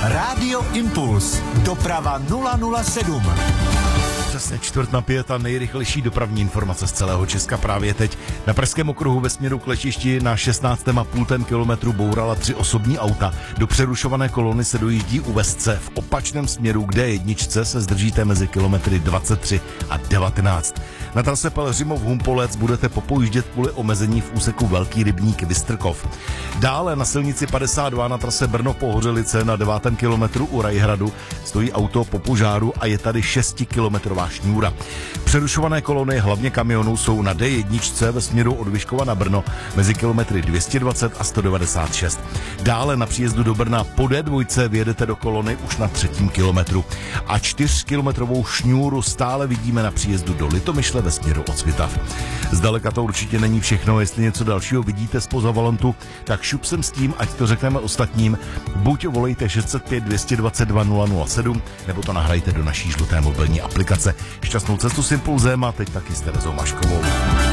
Rádio Impuls. Doprava 007. Přesně 4:45 a nejrychlejší dopravní informace z celého Česka právě teď. Na Pražském okruhu ve směru k letišti na 16,5 kilometru bourala 3 osobní auta. Do přerušované kolony se dojíždí u Vesce. V opačném směru k D1 se zdržíte mezi kilometry 23 a 19. Na trase Pelhřimov-Humpolec budete popojíždět kvůli omezení v úseku Velký Rybník Vystrkov. Dále na silnici 52 na trase Brno-Pohořelice na 9. kilometru u Rajhradu stojí auto po požáru a je tady 6kilometrová šňůra. Přerušované kolony hlavně kamionů jsou na D1 ve směru od Vyškova na Brno mezi kilometry 220 a 196. Dále na příjezdu do Brna po D2 vyjedete do kolony už na 3. kilometru. A 4kilometrovou šňůru stále vidíme na příjezdu do Litomyšle ve směru od Svitav. Zdaleka to určitě není všechno, jestli něco dalšího vidíte zpoza volantu, tak šup sem s tím, ať to řekneme ostatním. Buď volejte 605 222 007, nebo to nahrajte do naší žluté mobilní aplikace. Šťastnou cestu s Impulzem a teď taky s Terezou Maškovou.